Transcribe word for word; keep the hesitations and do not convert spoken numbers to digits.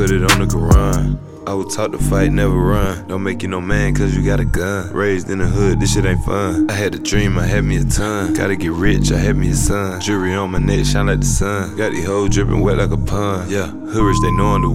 Put it on the Quran. I was taught to fight, never run. Don't make you no man cause you got a gun. Raised in the hood, this shit ain't fun. I had a dream, I had me a ton. Gotta get rich, I had me a son. Jewelry on my neck, shine like the sun. Got these hoes dripping wet like a pond. Yeah, hood rich, they know I'm the